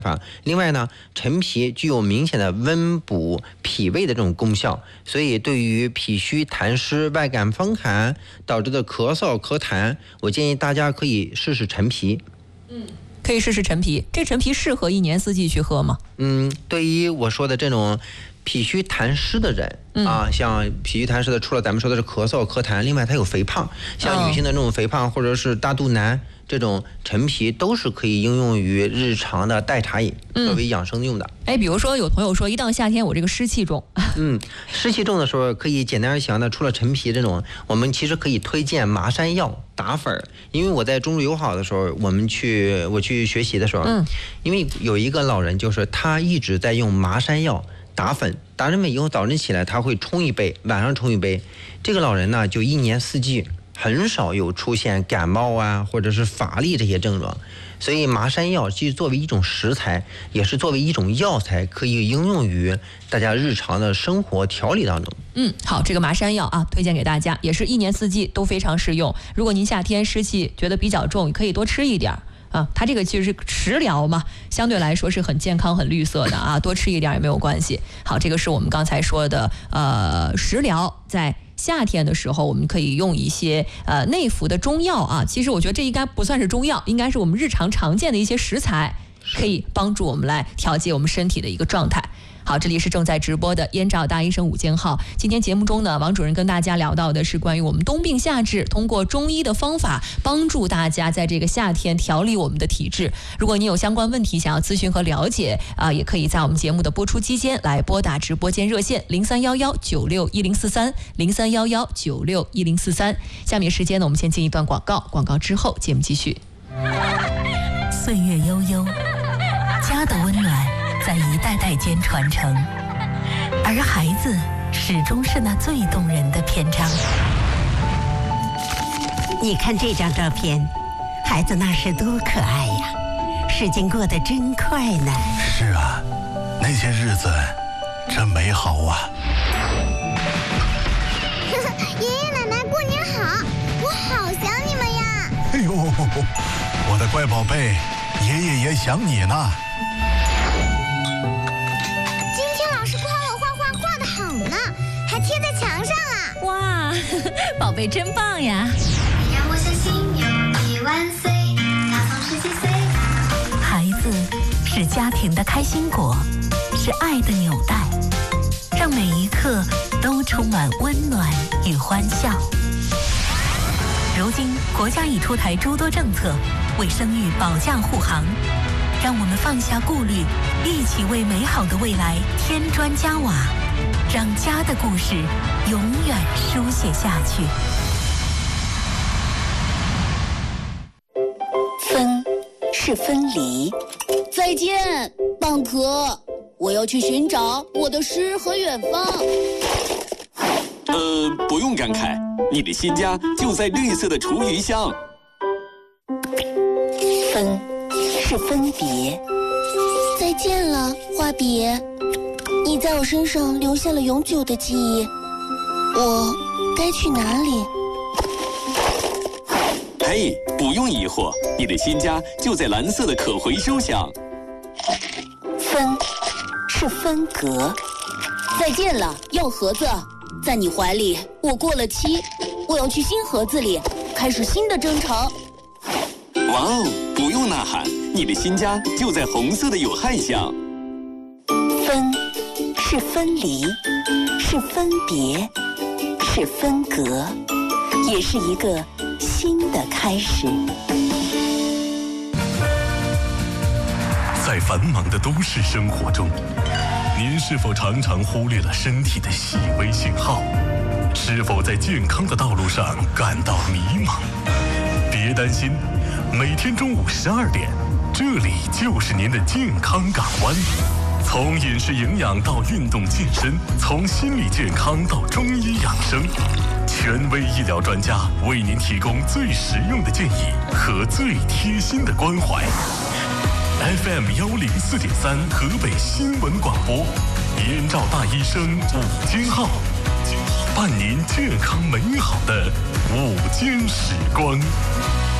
另外呢，陈皮具有明显的温补脾胃的这种功效，所以对于脾虚痰湿、外感风寒导致的咳嗽、咳痰，我建议大家可以试试陈皮。 可以试试陈皮。这陈皮适合一年四季去喝吗？ 对于我说的这种脾虚痰湿的人像脾虚痰湿的，除了咱们说的是咳嗽、咳痰，另外它有肥胖，像女性的这种肥胖或者是大肚腩，这种陈皮都是可以应用于日常的代茶饮，作为养生用的。 比如说有朋友说，一到夏天我这个湿气重， 湿气重的时候，可以简单而详的，除了陈皮这种，我们其实可以推荐麻山药打粉。因为我在中日友好的时候，我去学习的时候，因为有一个老人，就是他一直在用麻山药打粉，打成粉以后早晨起来他会冲一杯，晚上冲一杯。这个老人呢，就一年四季很少有出现感冒啊或者是乏力这些症状。所以麻山药既作为一种食材，也是作为一种药材，可以应用于大家日常的生活调理当中。 好，这个麻山药推荐给大家，也是一年四季都非常适用。如果您夏天湿气觉得比较重，可以多吃一点它这个其实是食疗嘛，相对来说是很健康、很绿色的多吃一点也没有关系。好，这个是我们刚才说的食疗，在夏天的时候我们可以用一些内服的中药其实我觉得这应该不算是中药，应该是我们日常常见的一些食材，可以帮助我们来调节我们身体的一个状态。好，这里是正在直播的燕赵大医生午间号。今天节目中呢，王主任跟大家聊到的是关于我们冬病夏治，通过中医的方法帮助大家在这个夏天调理我们的体质。如果你有相关问题想要咨询和了解也可以在我们节目的播出期间来拨打直播间热线0311961043，0311961043。下面时间呢，我们先进一段广告，广告之后节目继续。 岁月悠悠，家的温暖在一代代间传承，而孩子始终是那最动人的篇章。 你看这张照片，孩子那是多可爱呀！时间过得真快呢。 是啊，那些日子真美好啊！ 爷爷奶奶过年好，我好想你们呀！ 哎呦，我的乖宝贝，爷爷也想你呢。 贴在墙上了， 哇，宝贝真棒呀！ 让我相信有你万岁，大风10几岁。 孩子是家庭的开心果，是爱的纽带，让每一刻都充满温暖与欢笑。如今国家已出台诸多政策，为生育保驾护航，让我们放下顾虑，一起为美好的未来添砖加瓦，让家的故事永远书写下去。 分是分离。再见，蚌壳，我要去寻找我的诗和远方。 不用感慨，你的新家就在绿色的厨余箱。 分是分别。再见了，花别。你在我身上留下了永久的记忆，我该去哪里？ 嘿，不用疑惑，你的新家就在蓝色的可回收箱。 分是分隔。再见了，药盒子，在你怀里我过了期，我要去新盒子里开始新的征程。 哇哦，不用呐喊，你的新家就在红色的有害箱。 分是分离，是分别，是分隔，也是一个新的开始。 在繁忙的都市生活中，您是否常常忽略了身体的细微信号？是否在健康的道路上感到迷茫？别担心，每天中午12点，这里就是您的健康港湾。从饮食营养到运动健身，从心理健康到中医养生，权威医疗专家为您提供最实用的建议和最贴心的关怀。FM 104.3河北新闻广播，燕赵大医生午间号，伴您健康美好的午间时光。